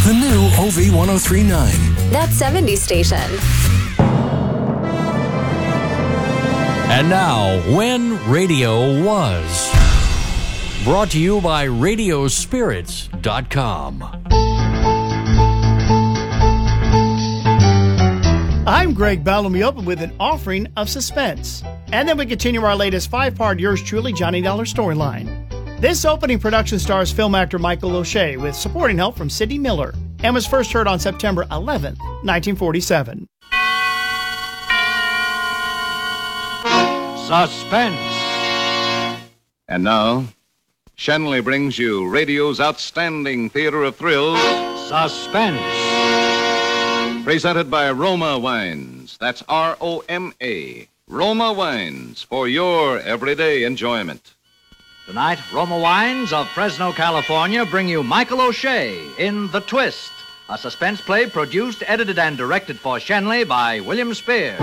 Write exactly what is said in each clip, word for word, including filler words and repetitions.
The new O V ten thirty-nine. That seventies station. And now, When Radio Was. Brought to you by radio spirits dot com. I'm Greg Bell, and we open with an offering of suspense. And then we continue our latest five-part Yours Truly, Johnny Dollar storyline. This opening production stars film actor Michael O'Shea with supporting help from Sidney Miller and was first heard on September eleventh, nineteen forty-seven. Suspense. And now, Shenley brings you radio's outstanding theater of thrills, Suspense. Presented by Roma Wines. That's R O M A. Roma Wines, for your everyday enjoyment. Tonight, Roma Wines of Fresno, California bring you Michael O'Shea in The Twist, a suspense play produced, edited, and directed for Shenley by William Spear.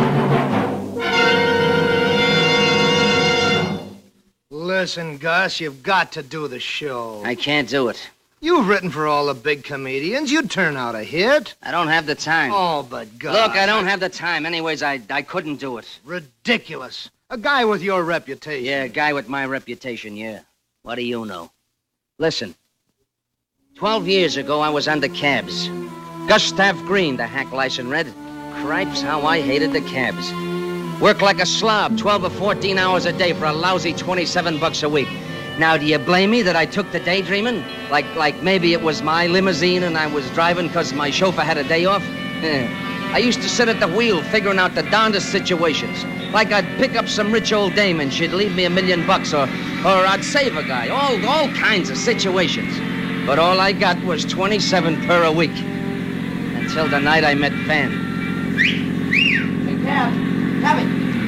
Listen, Gus, you've got to do the show. I can't do it. You've written for all the big comedians. You'd turn out a hit. I don't have the time. Oh, but Gus... Look, I don't have the time. Anyways, I, I couldn't do it. Ridiculous. A guy with your reputation. Yeah, a guy with my reputation, yeah. What do you know? Listen. Twelve years ago, I was under cabs. Gustav Green, the hack license read. Cripes, how I hated the cabs. Work like a slob, twelve or fourteen hours a day for a lousy twenty-seven bucks a week. Now, do you blame me that I took to daydreaming? Like like maybe it was my limousine and I was driving because my chauffeur had a day off? I used to sit at the wheel figuring out the darndest situations. Like I'd pick up some rich old dame and she'd leave me a million bucks, or or I'd save a guy. All all kinds of situations. But all I got was twenty-seven per a week. Until the night I met Van. Hey, Cab. Cabby.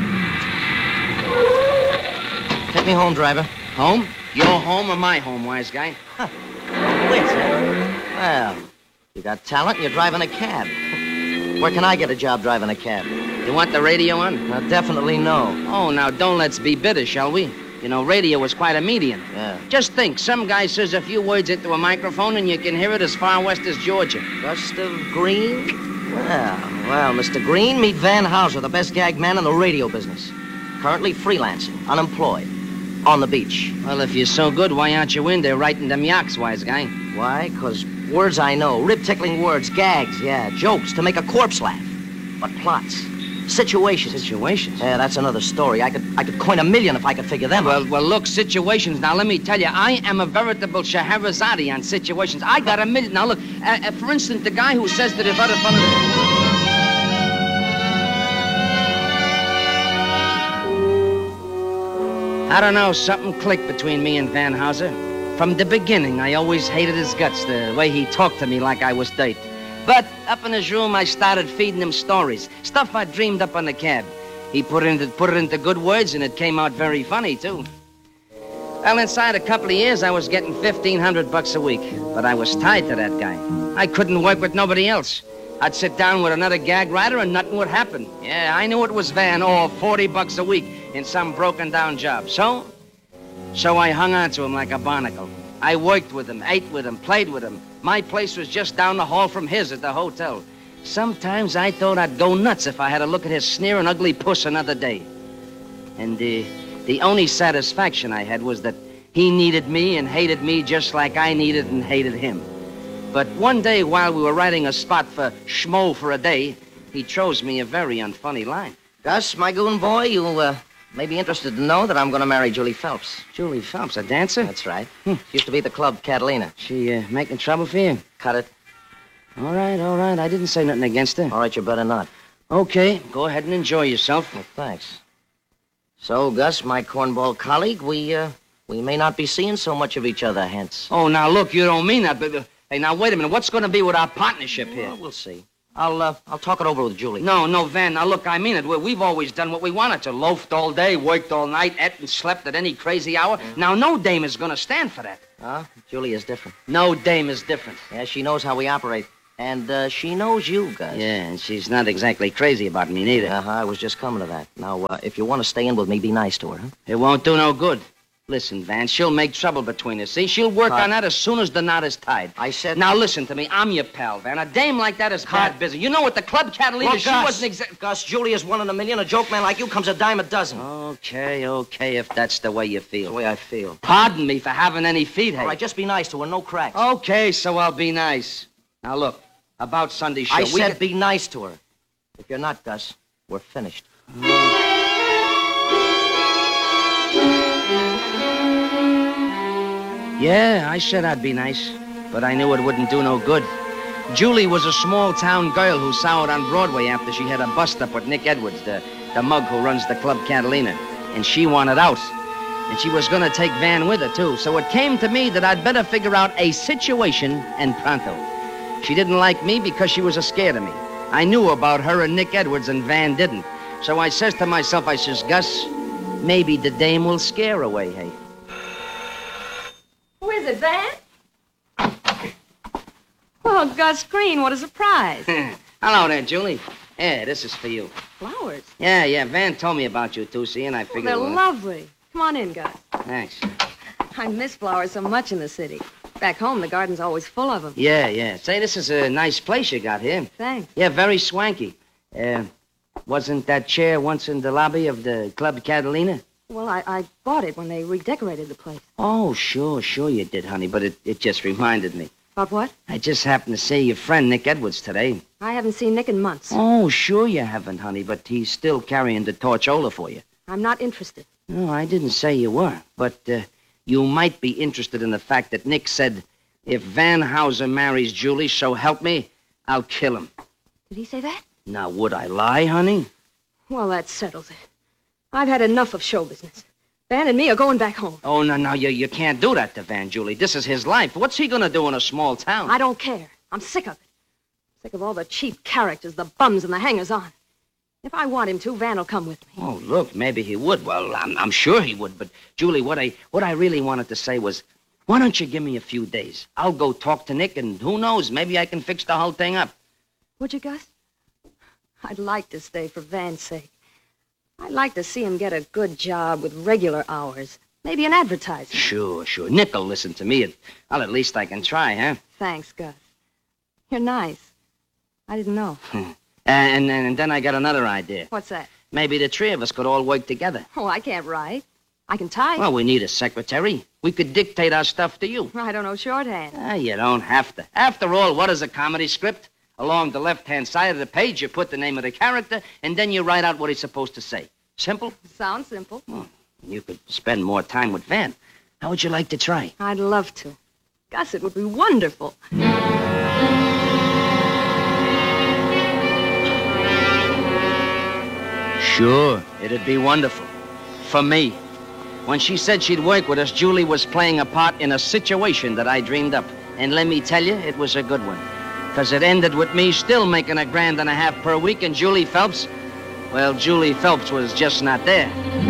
Take me home, driver. Home? Your home or my home, wise guy? Huh. Wait, sir. Well, you got talent and you're driving a cab. Where can I get a job driving a cab? You want the radio on? Uh, definitely no. Oh, now don't let's be bitter, shall we? You know, radio is quite a medium. Yeah. Just think, some guy says a few words into a microphone and you can hear it as far west as Georgia. Gustav Green? Well, well, Mister Green, meet Van Houser, the best gag man in the radio business. Currently freelancing, unemployed, on the beach. Well, if you're so good, why aren't you in there writing them yaks, wise guy? Why? Because words I know, rib-tickling words, gags, yeah, jokes to make a corpse laugh. But plots, situations. Situations? Yeah, that's another story. I could I could coin a million if I could figure them out. Well, well, look, situations. Now, let me tell you, I am a veritable Scheherazade on situations. I got a million. Now, look, uh, uh, for instance, the guy who says that if other fellas... I don't know, something clicked between me and Van Houser. From the beginning, I always hated his guts, the way he talked to me like I was dirt. But up in his room, I started feeding him stories, stuff I dreamed up on the cab. He put it into, put it into good words, and it came out very funny, too. Well, inside a couple of years, I was getting fifteen hundred bucks a week, but I was tied to that guy. I couldn't work with nobody else. I'd sit down with another gag writer and nothing would happen. Yeah, I knew it was Van, or forty bucks a week in some broken-down job. So, so I hung on to him like a barnacle. I worked with him, ate with him, played with him. My place was just down the hall from his at the hotel. Sometimes I thought I'd go nuts if I had to look at his sneering ugly puss another day. And uh, the only satisfaction I had was that he needed me and hated me just like I needed and hated him. But one day while we were writing a spot for Schmo for a Day, he chose me a very unfunny line. Gus, my goon boy, you uh, may be interested to know that I'm going to marry Julie Phelps. Julie Phelps, a dancer? That's right. Hmm. She used to be at the club, Catalina. She uh, making trouble for you? Cut it. All right, all right. I didn't say nothing against her. All right, you better not. Okay, go ahead and enjoy yourself. Well, thanks. So, Gus, my cornball colleague, we, uh, we may not be seeing so much of each other hence. Oh, now, look, you don't mean that, but... Uh, hey, now, wait a minute. What's going to be with our partnership here? Well, we'll see. I'll, uh, I'll talk it over with Julie. No, no, Van. Now, look, I mean it. We've always done what we wanted to. Loafed all day, worked all night, ate and slept at any crazy hour. Mm. Now, no dame is going to stand for that. Huh? Julie is different. No dame is different. Yeah, she knows how we operate. And, uh, she knows you, Gus. Yeah, and she's not exactly crazy about me, neither. Uh-huh, I was just coming to that. Now, uh, if you want to stay in with me, be nice to her, huh? It won't do no good. Listen, Van, she'll make trouble between us, see? She'll work Cut. on that as soon as the knot is tied. I said... Now, listen to me. I'm your pal, Van. A dame like that is Cut. bad busy. You know what? The Club Catalina, Look, she Gus, wasn't exactly... Gus, Julie is one in a million. A joke man like you comes a dime a dozen. Okay, okay, if that's the way you That's feel. the way I feel. Pardon me for having any feet, hey? All right, just be nice to her. No cracks. Okay, so I'll be nice. Now, look, about Sunday show. I we said get- be nice to her. If you're not, Gus, we're finished. Yeah, I said I'd be nice, but I knew it wouldn't do no good. Julie was a small-town girl who soured on Broadway after she had a bust-up with Nick Edwards, the, the mug who runs the Club Catalina, and she wanted out. And she was gonna take Van with her, too, so it came to me that I'd better figure out a situation and pronto. She didn't like me because she was scared of me. I knew about her and Nick Edwards, and Van didn't. So I says to myself, I says, Gus, maybe the dame will scare away, hey? Who is it, Van? Oh, Gus Green, what a surprise. Hello there, Julie. Yeah, this is for you. Flowers. Yeah, yeah, Van told me about you, too, see, and I Oh, figured... they're well, lovely. Come on in, Gus. Thanks. I miss flowers so much in the city. Back home, the garden's always full of them. Yeah, yeah. Say, this is a nice place you got here. Thanks. Yeah, very swanky. Uh, wasn't that chair once in the lobby of the Club Catalina? Well, I, I bought it when they redecorated the place. Oh, sure, sure you did, honey, but it, it just reminded me. About what? I just happened to see your friend Nick Edwards today. I haven't seen Nick in months. Oh, sure you haven't, honey, but he's still carrying the torchola for you. I'm not interested. No, I didn't say you were, but uh, you might be interested in the fact that Nick said, if Van Houser marries Julie, so help me, I'll kill him. Did he say that? Now, would I lie, honey? Well, that settles it. I've had enough of show business. Van and me are going back home. Oh, no, no, you, you can't do that to Van, Julie. This is his life. What's he gonna do in a small town? I don't care. I'm sick of it. Sick of all the cheap characters, the bums and the hangers-on. If I want him to, Van will come with me. Oh, look, maybe he would. Well, I'm, I'm sure he would. But, Julie, what I, what I really wanted to say was, why don't you give me a few days? I'll go talk to Nick, and who knows, maybe I can fix the whole thing up. Would you, Gus? I'd like to stay for Van's sake. I'd like to see him get a good job with regular hours. Maybe an advertisement. Sure, sure. Nick will listen to me. Well, at least I can try, huh? Thanks, Gus. You're nice. I didn't know. And, and, and then I got another idea. What's that? Maybe the three of us could all work together. Oh, I can't write. I can type. Well, we need a secretary. We could dictate our stuff to you. I don't know shorthand. Ah, you don't have to. After all, what is a comedy script? Along the left-hand side of the page, you put the name of the character, and then you write out what he's supposed to say. Simple? Sounds simple. Oh, you could spend more time with Van. How would you like to try? I'd love to. Gus, it would be wonderful. Sure, it'd be wonderful. For me. When she said she'd work with us, Julie was playing a part in a situation that I dreamed up. And let me tell you, it was a good one. Because it ended with me still making a grand and a half per week, and Julie Phelps, well, Julie Phelps was just not there.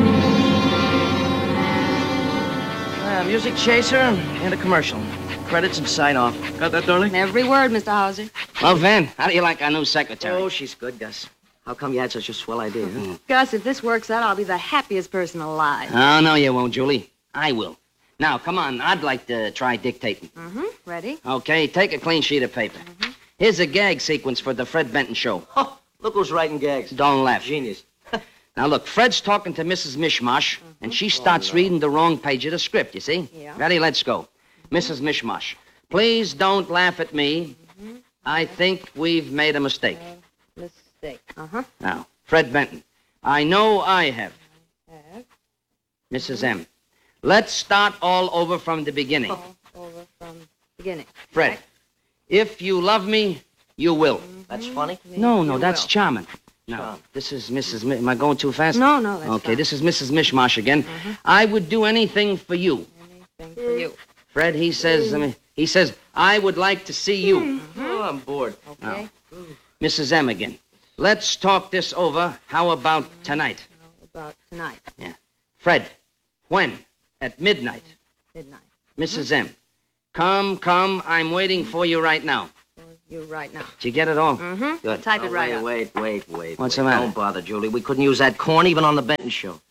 Uh, music chaser and a commercial. Credits and sign off. Got that, darling? Every word, Mister Hauser. Well, Van, how do you like our new secretary? Oh, she's good, Gus. How come you had such a swell idea, huh? Gus, if this works out, I'll be the happiest person alive. Oh, no, you won't, Julie. I will. Now, come on. I'd like to try dictating. Mm-hmm. Ready? Okay, take a clean sheet of paper. Mm-hmm. Here's a gag sequence for the Fred Benton show. Oh, look who's writing gags. Don't laugh. Genius. Now, look, Fred's talking to Missus Mishmash, mm-hmm. and she starts oh, no. reading the wrong page of the script, you see? Yeah. Ready? Let's go. Missus Mishmash, please don't laugh at me. Mm-hmm. I think we've made a mistake. Uh, mistake. Uh-huh. Now, Fred Benton, I know I have. I have. Missus M, let's start all over from the beginning. All over from the beginning. Fred, Right. If you love me, you will. Mm-hmm. That's funny? No, no, You that's will. charming. No, Charming. this is Missus Mi- Am I going too fast? No, no, that's Okay, fine. this is Missus Mishmash again. Mm-hmm. I would do anything for you. Anything for you. Fred, he says, I mean, he says, I would like to see you. Mm-hmm. Oh, I'm bored. Okay. Missus M again. Let's talk this over. How about tonight? How about tonight? Yeah. Fred, when? At midnight. Midnight. Missus M, come, come. I'm waiting for you right now. You right now. Did you get it all? Mm-hmm. Good. Type Oh, it right wait, up. wait, wait, wait. What's wait. the matter? Don't bother, Julie. We couldn't use that corn even on the Benton show.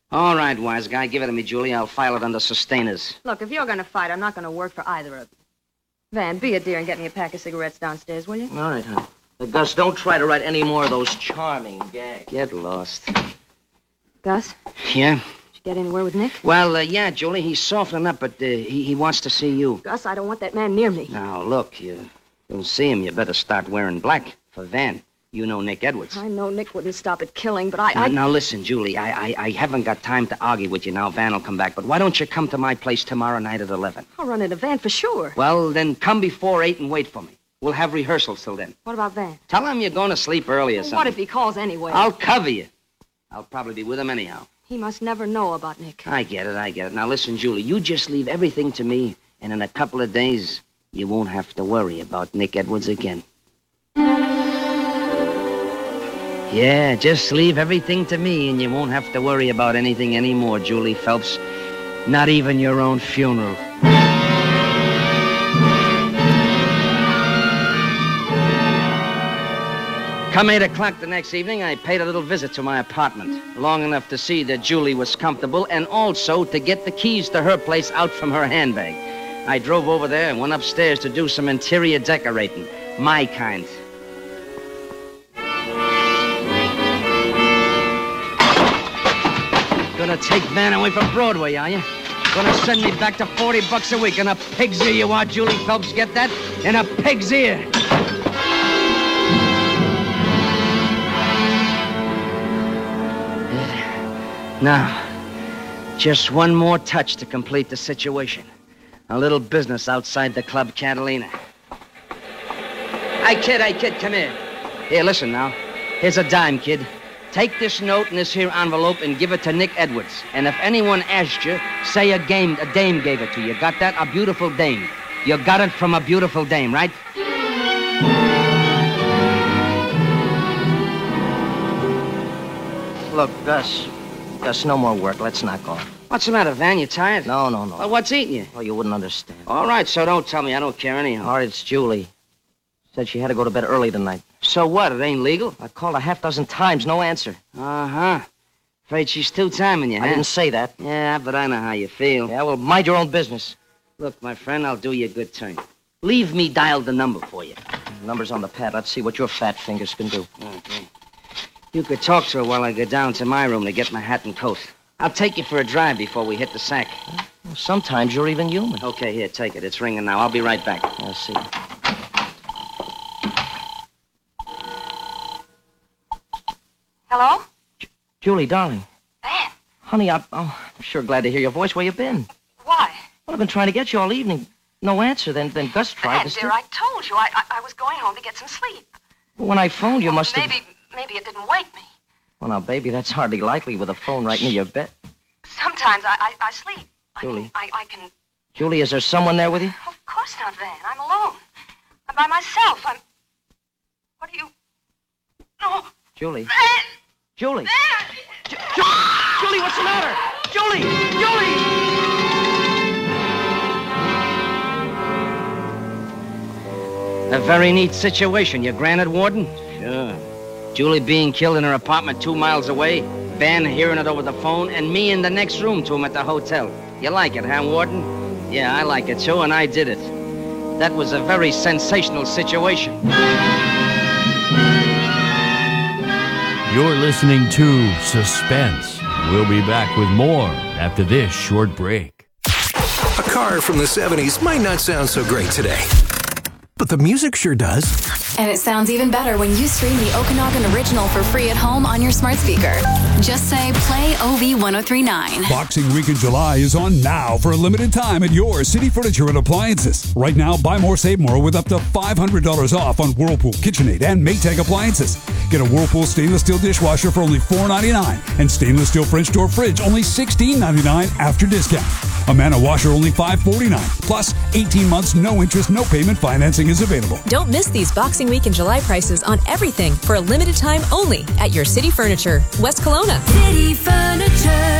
All right, wise guy. Give it to me, Julie. I'll file it under sustainers. Look, if you're going to fight, I'm not going to work for either of you. Van, be a dear and get me a pack of cigarettes downstairs, will you? All right, honey. But Gus, don't try to write any more of those charming gags. Get lost. Gus, Yeah? did you get anywhere with Nick? Well, uh, yeah, Julie, he's softening up, but uh, he, he wants to see you. Gus, I don't want that man near me. Now, look, you, you'll see him. You better start wearing black for Van. You know Nick Edwards. I know Nick wouldn't stop at killing, but I... Now, I... now listen, Julie, I, I I haven't got time to argue with you now. Van will come back, but why don't you come to my place tomorrow night at eleven? I'll run in a van for sure. Well, then come before eight and wait for me. We'll have rehearsals till then. What about Van? Tell him you're going to sleep early or Well, something. what if he calls anyway? I'll cover you. I'll probably be with him anyhow. He must never know about Nick. I get it, I get it. Now, listen, Julie, you just leave everything to me, and in a couple of days, you won't have to worry about Nick Edwards again. Yeah, just leave everything to me, and you won't have to worry about anything anymore, Julie Phelps. Not even your own funeral. Come eight o'clock the next evening, I paid a little visit to my apartment, long enough to see that Julie was comfortable and also to get the keys to her place out from her handbag. I drove over there and went upstairs to do some interior decorating. My kind. Gonna take Van away from Broadway, are you? Gonna send me back to forty bucks a week in a pig's ear, you are, Julie Phelps, get that? In a pig's ear. Now, just one more touch to complete the situation. A little business outside the Club Catalina. Hey, kid, hey, kid, come here. Here, listen now. Here's a dime, kid. Take this note in this here envelope and give it to Nick Edwards. And if anyone asks you, say a, game, a dame gave it to you. Got that? A beautiful dame. You got it from a beautiful dame, right? Look, Gus. Gus, no more work. Let's knock off. What's the matter, Van? You tired? No, no, no. Well, what's eating you? Oh, you wouldn't understand. All right, so don't tell me. I don't care anyhow. All right, it's Julie. Said she had to go to bed early tonight. So what? It ain't legal? I called a half dozen times, no answer. Uh-huh. Afraid she's two-timing you, huh? I didn't say that. Yeah, but I know how you feel. Yeah, well, mind your own business. Look, my friend, I'll do you a good turn. Leave me dial the number for you. The number's on the pad. Let's see what your fat fingers can do. Okay. You could talk to her while I go down to my room to get my hat and coat. I'll take you for a drive before we hit the sack. Well, sometimes you're even human. Okay, here, take it. It's ringing now. I'll be right back. I'll see. Hello? J- Julie, darling. Van? Honey, I, oh, I'm sure glad to hear your voice. Where you been? Why? Well, I've been trying to get you all evening. No answer. Then, then Gus tried Van, to... dear, I told you. I, I I was going home to get some sleep. When I phoned, you must have... Maybe, maybe it didn't wake me. Well, now, baby, that's hardly likely with a phone right near your bed. Sometimes I, I, I sleep. I Julie. mean, I, I can... Julie, is there someone there with you? Of course not, Van. I'm alone. I'm by myself. I'm... What are you... No. Julie. Van! Julie. Van! Ju- Ju- Julie, what's the matter? Julie! Julie! A very neat situation, you granted, Warden? Sure. Julie being killed in her apartment two miles away, Van hearing it over the phone, and me in the next room to him at the hotel. You like it, huh, Warden? Yeah, I like it, too, and I did it. That was a very sensational situation. You're listening to Suspense. We'll be back with more after this short break. A car from the seventies might not sound so great today, but the music sure does. And it sounds even better when you stream the Okanagan Original for free at home on your smart speaker. Just say, play O V one oh three point nine. Boxing Week in July is on now for a limited time at your City Furniture and Appliances. Right now, buy more, save more with up to five hundred dollars off on Whirlpool, KitchenAid, and Maytag appliances. Get a Whirlpool stainless steel dishwasher for only four ninety-nine and stainless steel French door fridge only sixteen ninety-nine after discount. Amana washer only five forty-nine. Plus, eighteen months, no interest, no payment financing is available. Don't miss these Boxing Week in July prices on everything for a limited time only at your City Furniture, West Kelowna. City Furniture.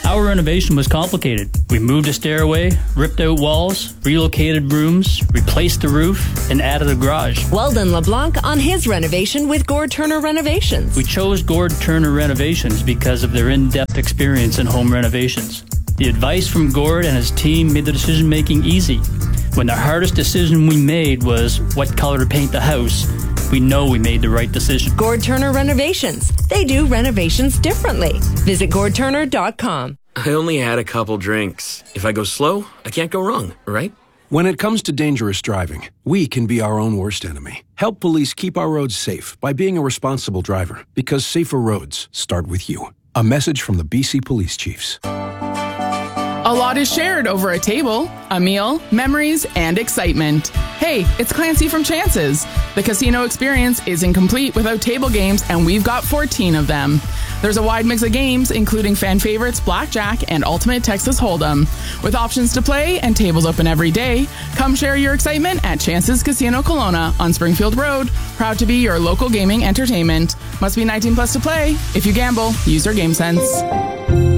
Our renovation was complicated. We moved a stairway, ripped out walls, relocated rooms, replaced the roof, and added a garage. Well done, LeBlanc, on his renovation with Gord Turner Renovations. We chose Gord Turner Renovations because of their in-depth experience in home renovations. The advice from Gord and his team made the decision-making easy. When the hardest decision we made was what color to paint the house, we know we made the right decision. Gord Turner Renovations. They do renovations differently. Visit gord turner dot com. I only had a couple drinks. If I go slow, I can't go wrong, right? When it comes to dangerous driving, we can be our own worst enemy. Help police keep our roads safe by being a responsible driver, because safer roads start with you. A message from the B C Police Chiefs. A lot is shared over a table, a meal, memories, and excitement. Hey, it's Clancy from Chances. The casino experience isn't complete without table games, and we've got fourteen of them. There's a wide mix of games, including fan favorites, blackjack, and ultimate Texas Hold'em. With options to play and tables open every day, come share your excitement at Chances Casino Kelowna on Springfield Road. Proud to be your local gaming entertainment. Must be nineteen plus to play. If you gamble, use your game sense.